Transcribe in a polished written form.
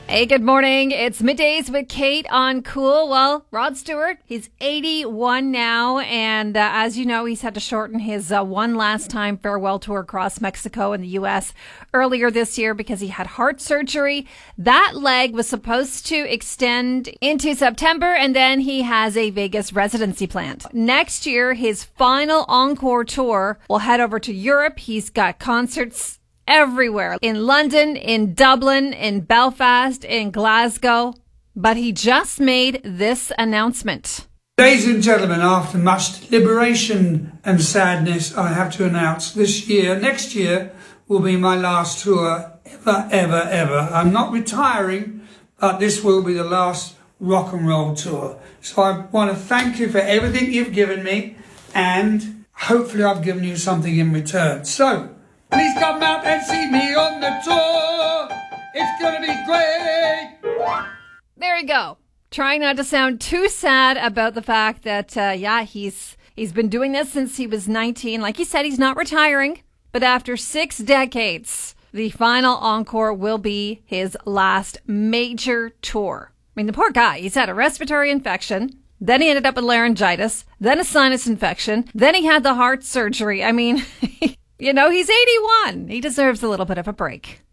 Hey, good morning. It's Middays with Kate on Cool. Well, Rod Stewart, he's 81 now, and as you know, he's had to shorten his one last time farewell tour across Mexico and the U.S. earlier this year because he had heart surgery. That leg was supposed to extend into September, and then he has a Vegas residency planned. Next year, his final encore tour will head over to Europe. He's got concerts everywhere, in London, in Dublin, in Belfast, in Glasgow. But he just made this announcement. Ladies and gentlemen, after much deliberation and sadness, I have to announce next year will be my last tour ever. I'm not retiring, but this will be the last rock and roll tour. So I want to thank you for everything you've given me, and hopefully I've given you something in return. So please come out and see me on the tour. It's going to be great. There you go. Trying not to sound too sad about the fact that, he's been doing this since he was 19. Like he said, he's not retiring. But after 6 decades, the final encore will be his last major tour. I mean, the poor guy, he's had a respiratory infection. Then he ended up with laryngitis. Then a sinus infection. Then he had the heart surgery. I mean, you know, he's 81. He deserves a little bit of a break.